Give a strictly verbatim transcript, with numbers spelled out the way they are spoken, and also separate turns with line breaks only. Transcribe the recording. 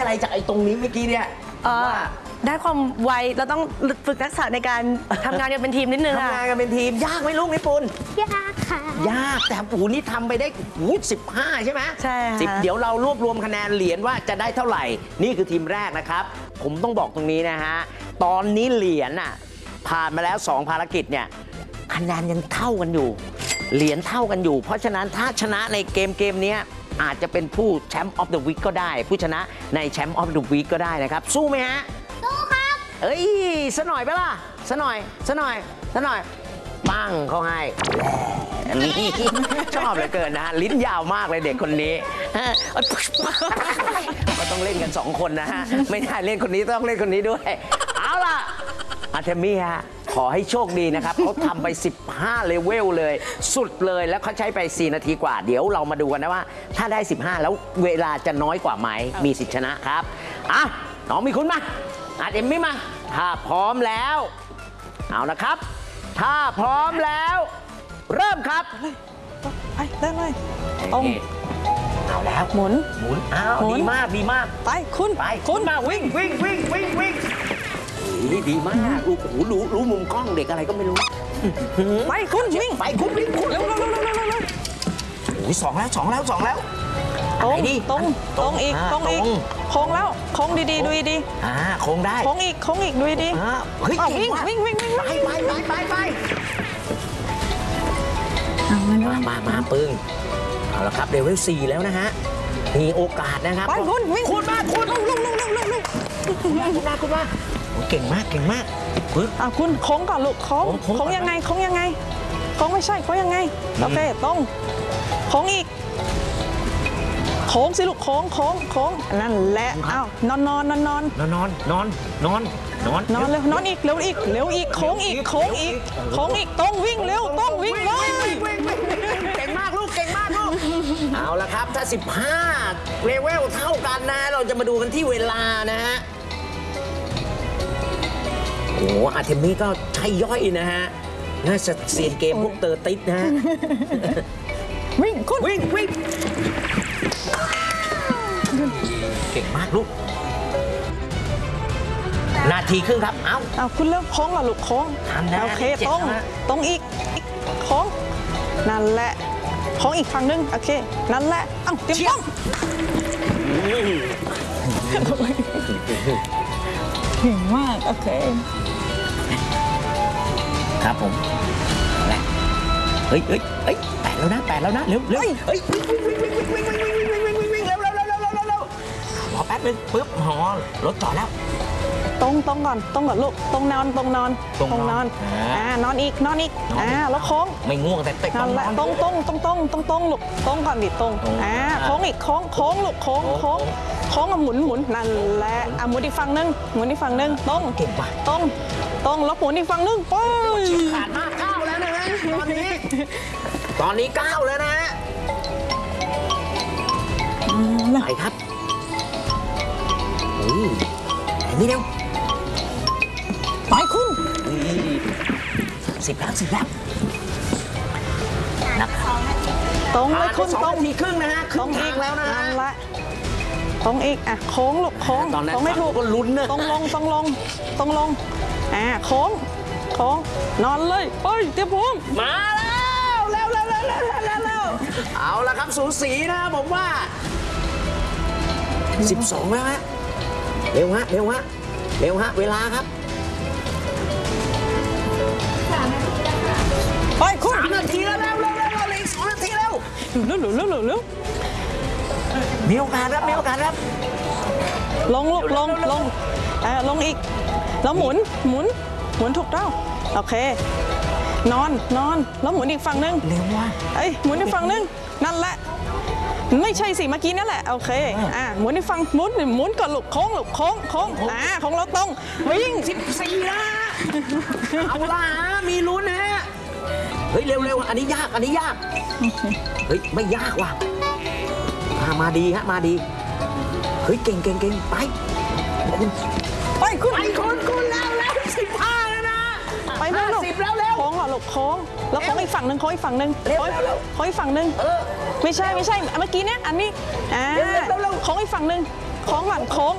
อะไรจากไอ้ตรงนี้เมื่อกี้เนี่ยว่า
ได้ความไวเราต้องฝึกทักษะในการทำงานกันเป็นทีมนิดนึง
ทำงานกันเป็นทีมยากไหมลูกนิปุน
ยากค่ะ
ยากแต่ปูนี่ทำไปได้หูสิบห้าใช่ไหม
ใช่ค่ะ
สิบเดี๋ยวเรารวบรวมคะแนนเหรียญว่าจะได้เท่าไหร่นี่คือทีมแรกนะครับผมต้องบอกตรงนี้นะฮะตอนนี้เหรียญอ่ะผ่านมาแล้วสองภารกิจเนี่ยคะแนนยังเท่ากันอยู่เหรียญเท่ากันอยู่ เพราะฉะนั้นถ้าชนะในเกมเกมนี้อาจจะเป็นผู้แชมป์ออฟเดอะวีคก็ได้ผู้ชนะในแชมป์ออฟเดอะวีคก็ได้นะครับสู้ไหมฮะ
สู้ครับ
เอ้ยสหน่อยไปล่ะสหน่อยสหน่อยสหน่อยปังเขาให้นี่ชอบเหลือเกินนะลิ้นยาวมากเลยเด็กคนนี้ก็ต้องเล่นกันสองคนนะฮะไม่ได้เล่นคนนี้ต้องเล่นคนนี้ด้วยเอาล่ะอาร์เทมี่ฮะขอให้โชคดีนะครับเขาทำไปสิบห้าเลเวลเลยสุดเลยแล้วเขาใช้ไปสี่นาทีกว่าเดี๋ยวเรามาดูกันนะว่าถ้าได้สิบห้าแล้วเวลาจะน้อยกว่าไหมมีสิทธิชนะครับอ่ะน้องมีคุณมาอาร์เทมี่มาถ้าพร้อมแล้วเอานะครับถ้าพร้อมแล้วเริ่มครับ
ไปได้เลยตรง
เอาแล้ว
หมุน
หมุนอ้าวดีมากดีมาก
ไปคุณ
ไป
คุณ
มาวิ่งวิ่งวิ่งวิ่งวิ่งนี่ดีมากรู้หูรู้รู้มุมกล้องเด็กอะไรก็ไม่รู้
ไปคุณวิ่ง
ไปคุณวิ่งคุณ
เร็วเร็วเร็วเร็วเร็วเร็ว
โอ้ยสองแล้วสองแล้วสองแล้ว
ตรงตรงตรงอีกตรงอีกโค้งแล้วโค้งดีๆดูดี
ๆอ่าโค้งได้
โค้งอีกโค้งอีกดูดี
อ่าเฮ้ย
วิ่งวิ่งวิ่งวิ่ง
ไปไปไปไปไปมามามาปึ้งเอาละครับเลเวลสี่แล้วนะฮะมีโอกาสนะครับ
ไปคุณวิ่ง
คุณมาคุณ
ลงลงลงลงลงลง
คุณมาคุณมาคุณมาเก่งมากเก่งมาก
ปึ๊บอ่ะคุณโค้งก่อนลูกโค้งโค้งยังไงโค้งยังไงโค้งไม่ใช่โค้งยังไงโอเคตรงโค้งอีกโค้งสิลูกโค้งโค้งโค้งนั่นแหละอ้าวนอนนอนนอนนอน
นอนนอนนอนนอน
นอนเร็วนอนอีกเร็วอีกเร็วอีกโค้งอีกโค้งอีกโค้งอีกตรงวิ่งเร็วตรงวิ่งเลย
เก่งมากลูกเก่งมากลูกเอาละครับถ้าสิบห้าเลเวลเท่ากันนะเราจะมาดูกันที่เวลานะฮะโอ้อาร์เทมี่ก็ใช่ย่อยนะฮะน่าจะเสียนเกมพวกเตอร์ติสนะฮะ
วิ่งคุณ
วิ่งวิ่งเก่งมากลูกนาทีครึ่งครับเอ้า
เอาคุณเริ่มโค้งเหรอลูกโค้งโอเคตรงตรงอีกโค้งนั่นแหละโค้งอีกฝั่งนึงโอเคนั่นแหละเอ้าเตรียมต้องเก่งมากโอเค
ครับผมแล้วเฮ้ยเฮ้ยเฮ้ยแปดแล้วนะแปดแล้วนะเร็วเร็วเฮ้ยวิ่งวิ่งวิ่งวิ่งวิ่งวิ่งวิ่งวิ่งวิ่งวิ่งวิ่งเร็วเร็วเร็วเร็วเร็วเร็วรอแป๊บนึงปึ๊บหอรถจอดแล้ว
ตรงตรงก่อนตรงก่อนลูกตรงนอนตรงนอนตรงนอนอ่านอนอีกนอนอีกอ่าแล้วโค้ง
ไม่ง่วงแต่เตะ
ตรงตรงตรงตรงตรงตรงตรงลูกตรงก่อนดิตรงอ่าโค้งอีกโค้งโค้งลูกโค้งโค้งโค้งหมุนหมุนนั่นแหละอ่ะหมุนอีกฝั่งนึงหมุนอีกฝั่งนึงตรง
เก่งป่ะ
ตรงตรงแล้วหมุนอีกฝั่งนึงไป
ขาดมากเก้าแล้วนะฮะตอนนี้ตอนนี้เก้าแล้วนะฮะไปครับโอ้ยนี่เร็ว
ไปคุณ
สิบแล้วสิบแล้วนับ
ตรงเลยคุณตรง
ทีครึ่งนะฮะตรงอีกแล้วนะ
นั่นละตรงอีกอ่ะโค้งลูกโค้งตรงไม่ถูก
ก็ลุ้นเนอะ
ตรงลงตรงลงตรงลงอ่าโค้งโค้งนอนเลยไปเตรียมพร้อม
มาแล้วเร็วเร็วเร็วเร็วเร็วเร็วเอาละครับสูสีนะผมว่าสิบสองแล้วฮะเร็วฮะเร็วฮะเร็วฮะเวลาครับ
ไปคุณ
สามนาทีแล้วเร็วเร็วเร็วเร็วอีกสองนาทีแล้ว
เร็วเร็วเร็วเร็วเร็ว
มีโอกาสครับมีโอกาสครับ
ลงลูกลงลงอ่าลงอีกแล้วหมุนหมุนหมุนถูกต้องโอเคนอนนอนแล้วหมุนอีกฝั่งนึง
เร็วว่ะ
เอ้ยหมุนอีกฝั่งนึงนั่นแหละไม่ใช่สิเมื่อกี้นั่นแหละโอเคอ่าหมุนอีกฝั่งหมุนหมุนก่อนลูกโค้งลูกโค้งโค้งอ่าของเราตรงวิ่ง
สิบสี่ละเอาล่ะมีลุ้นฮะเฮ้ยเร็วเร็วอันนี้ยากอันนี้ยากเฮ้ยไม่ยากว่ะมามาดีฮะมาดีเฮ้ยเก่งเก่งเก่งไปคุณ
ไปคุณ
ไปคุณคุณแล้วแล้วสิบห้าแล้วนะ
ไปแล้วลูก
สิบแล้วเร็ว
โค้งเหรอลูกโค้งแล้วโค้งอีกฝั่งนึงโค้งอีกฝั่งนึงโค้งโค้งอีกฝั่งนึงไม่ใช่ไม่ใช่เมื่อกี้เนี้ยอันนี้อ่าโค้งอีกฝั่งนึงโค้งหลังโค้ง